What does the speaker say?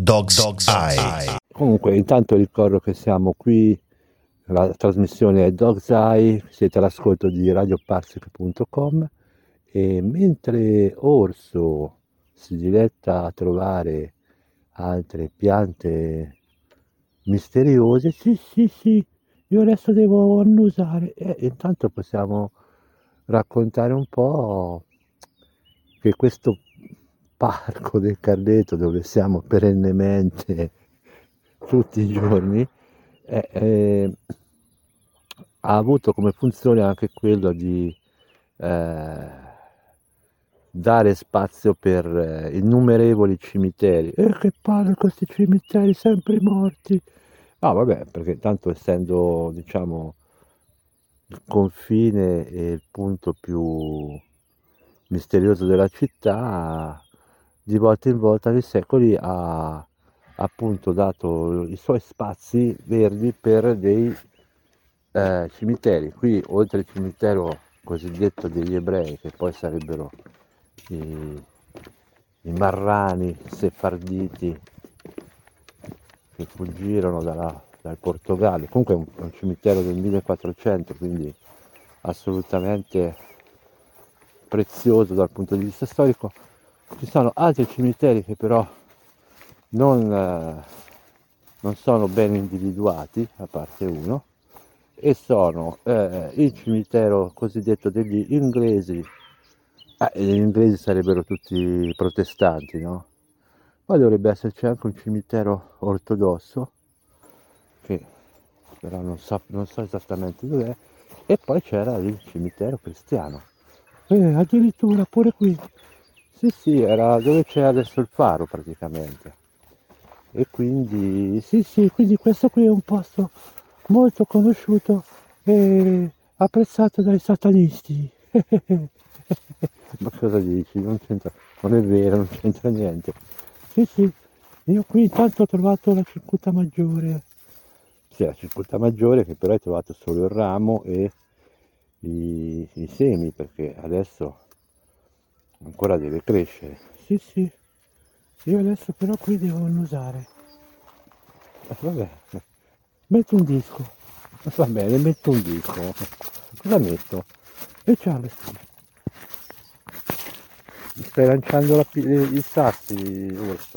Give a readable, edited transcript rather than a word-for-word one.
Dog's Eye. Comunque, intanto ricordo che siamo qui, la trasmissione è Dog's Eye, siete all'ascolto di radioparsic.com e mentre Orso si diletta a trovare altre piante misteriose, sì, io adesso devo annusare e intanto possiamo raccontare un po' che questo parco del Cardeto dove siamo perennemente tutti i giorni ha avuto come funzione anche quello di eh, dare spazio per innumerevoli cimiteri. Che palle questi cimiteri sempre morti! No, vabbè, perché tanto essendo, diciamo, il confine e il punto più misterioso della città, di volta in volta nei secoli ha appunto dato i suoi spazi verdi per dei cimiteri. Qui, oltre al cimitero cosiddetto degli ebrei, che poi sarebbero i, i marrani sefarditi che fuggirono dal Portogallo, comunque è un cimitero del 1400, quindi assolutamente prezioso dal punto di vista storico. Ci sono altri cimiteri che però non sono ben individuati, a parte uno, e sono il cimitero cosiddetto degli inglesi. Gli inglesi sarebbero tutti protestanti, no? Poi dovrebbe esserci anche un cimitero ortodosso, che però non so esattamente dov'è, e poi c'era il cimitero cristiano. Addirittura pure qui. Sì, era dove c'è adesso il faro praticamente. E quindi, sì, quindi questo qui è un posto molto conosciuto e apprezzato dai satanisti. Ma cosa dici? Non c'entra, non è vero, non c'entra niente. Sì, io qui intanto ho trovato la cicuta maggiore. Sì, la cicuta maggiore che però hai trovato solo il ramo e i semi, perché adesso ancora deve crescere. Sì, io adesso però qui devo annusare. Vabbè, metto un disco. Va bene, metto un disco. Cosa metto? E Charleston. Mi stai lanciando i sassi, Orso.